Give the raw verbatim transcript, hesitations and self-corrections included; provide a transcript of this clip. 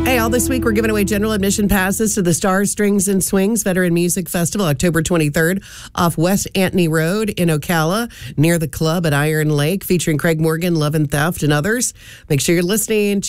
Hey, all this week we're giving away general admission passes to the Stars, Strings, and Swings Veteran Music Festival, October twenty-third, off West Antony Road in Ocala, near the club at Iron Lake, featuring Craig Morgan, Love and Theft, and others. Make sure you're listening.